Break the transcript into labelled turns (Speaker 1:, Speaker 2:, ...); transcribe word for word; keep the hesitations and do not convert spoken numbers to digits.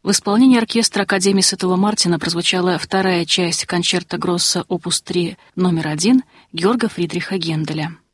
Speaker 1: В исполнении оркестра Академии Святого Мартина прозвучала вторая часть концерта Гросса опус три номер один Георга Фридриха Генделя.